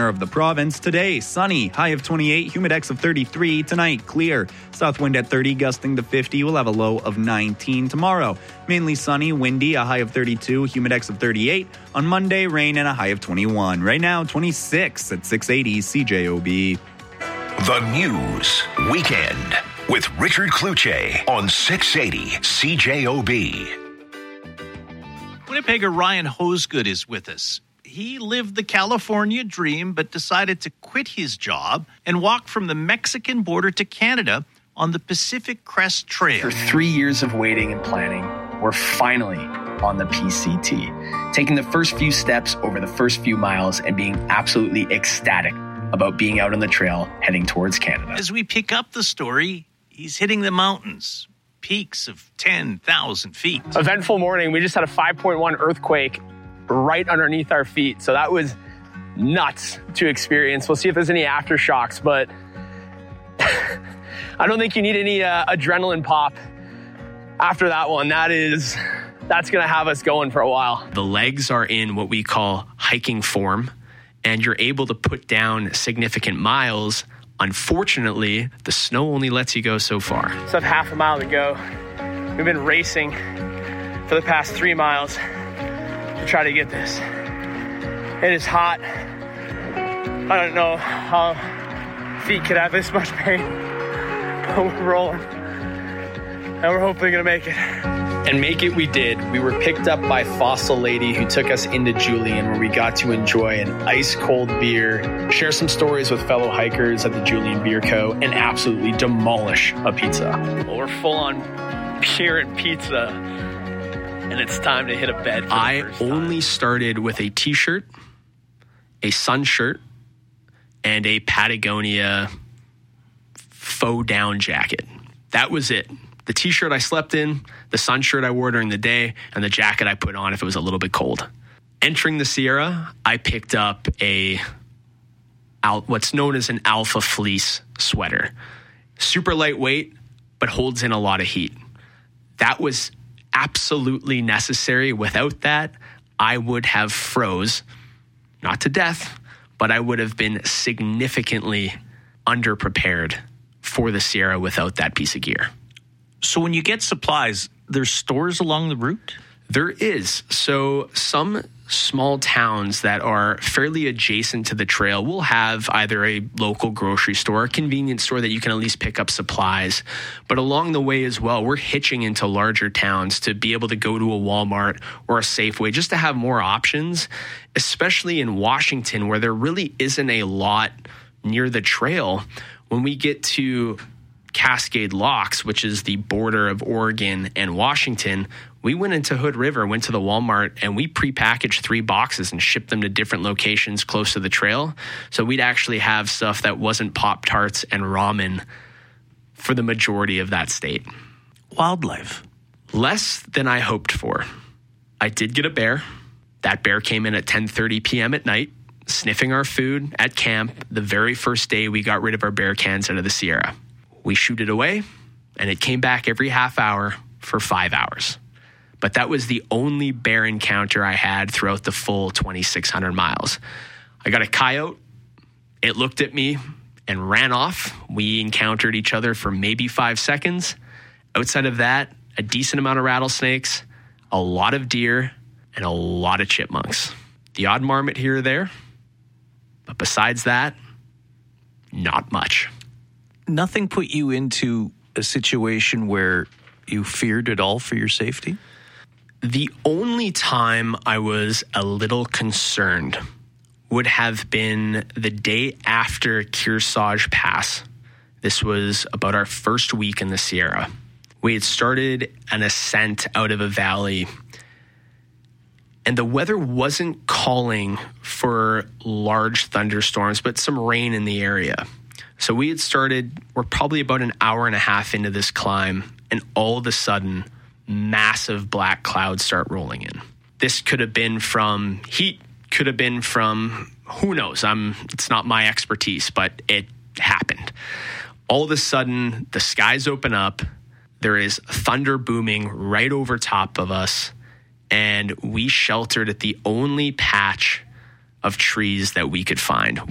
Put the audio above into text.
governor of the province. Today, sunny, high of 28, humidex of 33. Tonight, clear, south wind at 30, gusting to 50. We'll have a low of 19. Tomorrow, mainly sunny, windy, a high of 32, humidex of 38. On Monday, rain and a high of 21. Right now, 26 at 680 CJOB. The News Weekend with Richard Cloutier on 680 CJOB. Winnipegger Ryan Hosegood is with us. He lived the California dream, but decided to quit his job and walk from the Mexican border to Canada on the Pacific Crest Trail. For 3 years of waiting and planning, we're finally on the PCT, taking the first few steps over the first few miles and being absolutely ecstatic about being out on the trail heading towards Canada. As we pick up the story, he's hitting the mountains, peaks of 10,000 feet. Eventful morning. We just had a 5.1 earthquake right underneath our feet. So that was nuts to experience. We'll see if there's any aftershocks, but I don't think you need any adrenaline pop after that one. That's going to have us going for a while. The legs are in what we call hiking form, and you're able to put down significant miles. Unfortunately, the snow only lets you go so far. So I have half a mile to go. We've been racing for the past 3 miles to try to get this. It is hot. I don't know how feet could have this much pain, but we're rolling. And we're hopefully going to make it. And make it we did. We were picked up by Fossil Lady, who took us into Julian, where we got to enjoy an ice-cold beer, share some stories with fellow hikers at the Julian Beer Co., and absolutely demolish a pizza. Well, we're full on beer and pizza, and it's time to hit a bed. I only started with a t-shirt, a sun shirt, and a Patagonia faux down jacket. That was it. The t-shirt I slept in, the sun shirt I wore during the day, and the jacket I put on if it was a little bit cold. Entering the Sierra, I picked up what's known as an Alpha Fleece sweater. Super lightweight, but holds in a lot of heat. That was absolutely necessary. Without that, I would have froze, not to death, but I would have been significantly underprepared for the Sierra without that piece of gear. So when you get supplies, there's stores along the route? There is. So some small towns that are fairly adjacent to the trail will have either a local grocery store, a convenience store that you can at least pick up supplies. But along the way as well, we're hitching into larger towns to be able to go to a Walmart or a Safeway just to have more options, especially in Washington where there really isn't a lot near the trail. When we get to Cascade Locks, which is the border of Oregon and Washington, we went into Hood River, went to the Walmart, and we prepackaged 3 boxes and shipped them to different locations close to the trail. So we'd actually have stuff that wasn't Pop-Tarts and ramen for the majority of that state. Wildlife. Less than I hoped for. I did get a bear. That bear came in at 10:30 p.m. at night, sniffing our food at camp the very first day we got rid of our bear cans out of the Sierra. We shoot it away, and it came back every half hour for 5 hours. But that was the only bear encounter I had throughout the full 2,600 miles. I got a coyote. It looked at me and ran off. We encountered each other for maybe 5 seconds. Outside of that, a decent amount of rattlesnakes, a lot of deer, and a lot of chipmunks. The odd marmot here or there. But besides that, not much. Nothing put you into a situation where you feared at all for your safety? The only time I was a little concerned would have been the day after Kearsarge Pass. This was about our first week in the Sierra. We had started an ascent out of a valley, and the weather wasn't calling for large thunderstorms, but some rain in the area. So we're probably about an hour and a half into this climb, and all of a sudden, massive black clouds start rolling in. This could have been from heat, could have been from, who knows? It's not my expertise, but it happened. All of a sudden, the skies open up, there is thunder booming right over top of us, and we sheltered at the only patch of trees that we could find.